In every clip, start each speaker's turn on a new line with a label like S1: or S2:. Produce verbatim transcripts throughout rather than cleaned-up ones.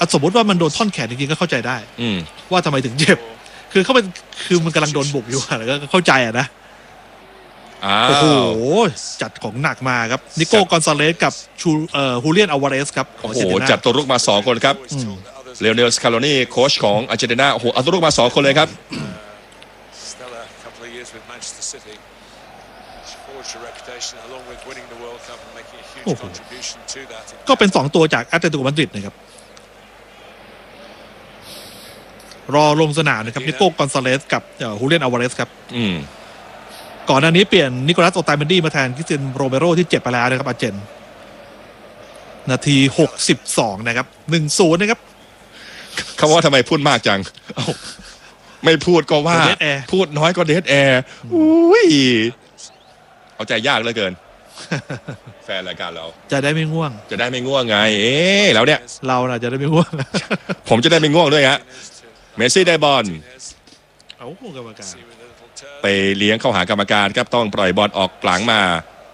S1: สมมติว่ามันโดนท่อนแขนจริงๆก็เข้าใจได้ว่าทำไมถึงเจ็บคือเขาเป็นคือมันกำลังโดนบุกอยู่แล้วก็เข้าใจอะนะโอ้โหจัดของหนักมาครับนิโก้กอนซาเลสกับชูเอ่อฮูเลียนอวาเรสครับ
S2: โอ้โหจัดตัวรุกมาสองคนครับเลโอเนลสคาโลนีโค้ชของอาร์เจนตินาโอ้โหเอาตัวรุกมาสองคนเลยครับ
S1: ก็เป็นสองตัวจากแอตเลติโกมาดริดนะครับรอลงสนามนะครับนิโก้กอนซาเลสกับฮูเลียนอวาเรสครับก่อนหน้านี้เปลี่ยนนิโคลัสโอตาเมนดี้มาแทนคริสเตียนโรเมโรที่เจ็บไปแล้วนะครับอาร์เจนนาทีหกสิบสองนะครับ หนึ่งศูนย์ นะครับ
S2: คำว่าทำไมพูดมากจังไม่พูดก็ว่าพูดน้อยก็เดดแอร์อุ้ยเอาใจยากเหลือเกินแฟนรายการเรา
S1: จะได้ไม่ง่วง
S2: จะได้ไม่ง่วงไงเอ๊ะแล้วเนี่ย
S1: เราน่ะจะได้ไม่ง่วง
S2: ผมจะได้ไม่ง่วงด้วยฮะเมสซี่ได้บอล
S1: เอากรรมการ
S2: ไปเลี้ยงเข้าหากรรมการครับต้องปล่อยบอลออกหลังมา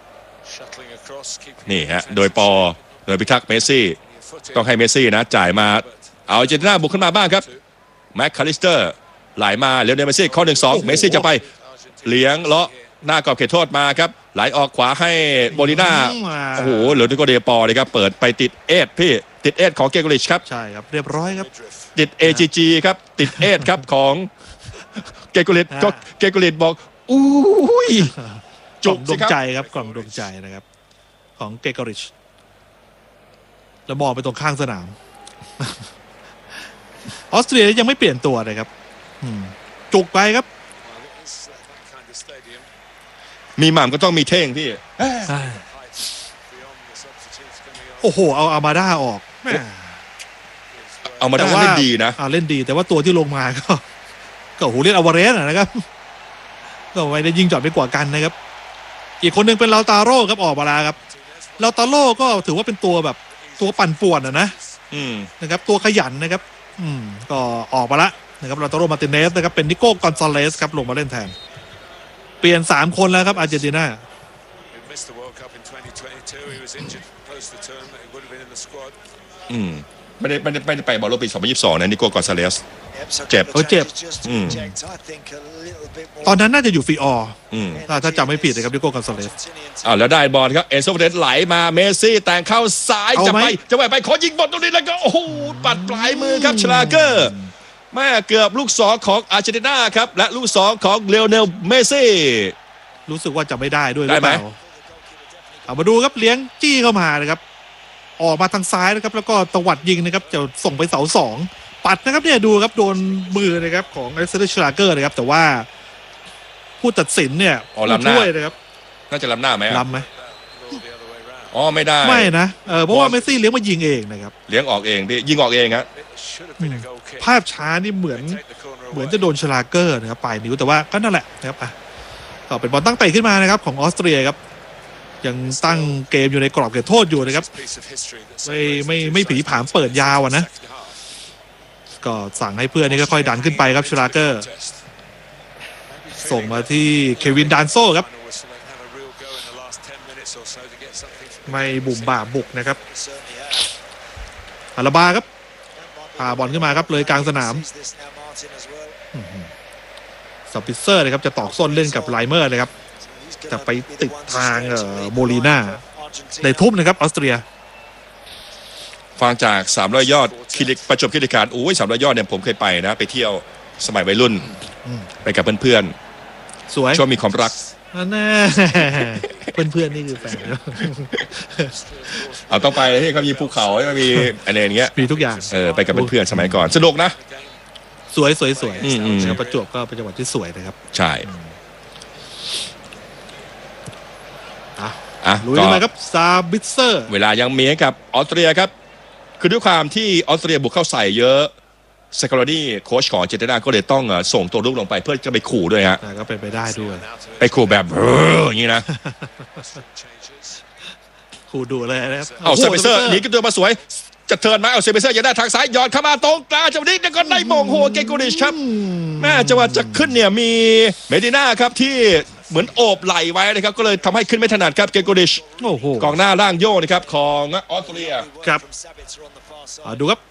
S2: นี่ฮะโดยปอโดยพิทักษ์เมสซี่ต้องให้เมสซี่นะจ่ายมาเอาอาร์เจนตินาบุกขึ้นมาบ้างครับแม็กคาลิสเตอร์ไหลมาเลโอเนลเมสซี่ข้อหนึ่งสองเมสซี่จะไปเลี้ยงเลาะหน้ากรอบเขตโทษมาครับไหลออกขวาให้โบลิน่าโอ้โหเหลือนิโกเดปอเลยครับเปิดไปติดเอสพี่ติดเอสของเกโกริชครับ
S1: ใช่ครับเรียบร้อยครับ
S2: ติด เอ จี จี ครับติดเอสครับของเกโกริชก็เกโกริชบอกอุ้ย
S1: จุกดวงใจครับกล่องดวงใจนะครับของเกโกริชแล้วมองไปตรงข้างสนามออสเตรียยังไม่เปลี่ยนตัวเลยครับจุกไปครับ
S2: มีหม่ำก็ต้องมีเท่งพี่
S1: โอ้โหเอาอามาด้าออก
S2: เอามาด้าเล่นดีนะ
S1: เล่นดีแต่ว่าตัวที่ลงมาก็ก็หูเล่นอวาเรสนะครับก็ไม่ได้ยิงจอดไปกว่ากันนะครับอีกคนหนึ่งเป็นลาตาโร่ครับออกมาแล้วครับลาตาโร่ก็ถือว่าเป็นตัวแบบตัวปั่นป่วนนะนะครับตัวขยันนะครับอืมก็ออกมาละนะครับลาตาโร่มาร์ติเนสนะครับเป็นนิโก้กอนซาเลสครับลงมาเล่นแทนเปลี่ยนสามคนแล้วครับอาร์เจนตินา
S2: อืมไม่ได้ไม่ได้ไม่ได้ไปบอลโลกปีสองพันยี่สิบสองนะนิโก้กอนซาเลสเจ็บ
S1: เออเจ็บตอนนั้นน่าจะอยู่ฟรีออถ้าถ้าจำไม่ผิดนะครับนิโก้กอนซาเลส
S2: อ้าวแล้วได้บอลครับเอนโซเฟเรสไหลมาเมสซี่แต่งเข้าซ้ายจะไปจะไปไปขอยิงบอลตรงนี้แล้วก็โอ้โหปัดปลายมือครับชลาเกอร์แม่เกือบลูกสองของอาร์เจนตินาครับและลูกสองของเลโอเนลเมสซี่
S1: รู้สึกว่าจะไม่ได้ด้วยหรือเปล่าเอามาดูครับเลี้ยงจี้เข้ามานะครับออกมาทางซ้ายนะครับแล้วก็ตวัดยิงนะครับจะส่งไปเสาสองปัดนะครับเนี่ยดูครับโดนมือนะครับของอเล็กซานเดอร์ชลาเกอร์นะครับแต่ว่าผู้ตัดสินเนี่ยช่วยนะครับ
S2: น่าจะล้ำหน้าไหม
S1: ล้ำไหม
S2: อ๋อไม่ได้
S1: ไม่นะเออเพราะว่าเมสซี่เลี้ยงมายิงเองนะครับ
S2: เลี้ยงออกเองพี่ยิงออกเองครับ
S1: ภาพช้านี่เหมือนเหมือนจะโดนชลาเกอร์นะครับปลายนิ้วแต่ว่าก็นั่นแหละนะครับอ่ะก็เป็นบอลตั้งเตะขึ้นมานะครับของออสเตรียครับยังตั้งเกมอยู่ในกรอบเขตโทษอยู่นะครับไม่ไม่ไม่ผีผามเปิดยาวนะก็สั่งให้เพื่อนนี่ค่อยๆดันขึ้นไปครับชลาเกอร์ส่งมาที่เควินดานโซ่ครับไม่บุ่มบ่าบุกนะครับอาราบาครับพาบอลขึ้นมาครับเลยกลางสนามสปิเซอร์นะครับจะตอกส้นเล่นกับไลเมอร์เลยครับจะไปติดทางโมลีน่าได้ทุ่มนะครับออสเตรีย
S2: ฟังจากสามร้อยยอดคิริประจวบคีรีขันธ์โอ้ยสามร้อยยอดเนี่ยผมเคยไปนะไปเที่ยวสมัยวัยรุ่นไปกับเพื่อน
S1: ๆสวย
S2: ช่วงมีความรัก
S1: แน่เพื่อนๆนี่คือแฟน
S2: เอาต้องไปที่เขามีภูเขาเขามีอะไรอย่างเงี้ย
S1: มีทุกอย่าง
S2: เออไปกับเพื่อนๆสมัยก่อนสนุกนะ
S1: สวยสวยสวยประจวบก็เป็นจังหวัดที่สวยนะครับ
S2: ใช่
S1: อ่ะลุยมาครับซาบิเซอร์
S2: เวลายังมีกับออสเตรียครับคือด้วยความที่ออสเตรียบุกเข้าใส่เยอะสกาโลนี่โค้ชของเจเตนาก็เลยต้องส่งตัวรุกลงไปเพื่อจะไปขู่ด้วยฮะ
S1: ก็เป็นไปได้ด้วย
S2: ไปขู่แบบอย่างนี้นะ
S1: ขู่ดูเลยนะครับ
S2: เอาเซเบเซอร์หนีกันตัวมาสวยจะเทิร์นมาเอาเซเบเซอร์ยังได้ทางซ้ายหยอดเข้ามาตรงกลางจังหวะนี้แล้วก็ได้มงโหเกโกริชครับแม่จังหวะจะขึ้นเนี่ยมีเมดิน่าครับที่เหมือนโอบไหลไว้นะครับก็เลยทำให้ขึ้นไม่ถนัดครับเกโกริชกองหน้าล่างโยนะครับของออสเตรีย
S1: ครับดูครับ